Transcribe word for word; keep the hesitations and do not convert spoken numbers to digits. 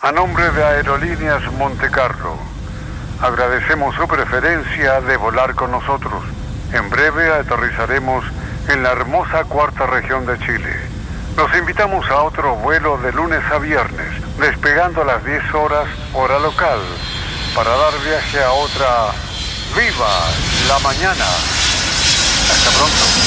A nombre de Aerolíneas Montecarlo, agradecemos su preferencia de volar con nosotros. En breve aterrizaremos en la hermosa cuarta región de Chile. Los invitamos a otro vuelo de lunes a viernes, despegando a las diez horas, hora local, para dar viaje a otra Viva la Mañana. Hasta pronto.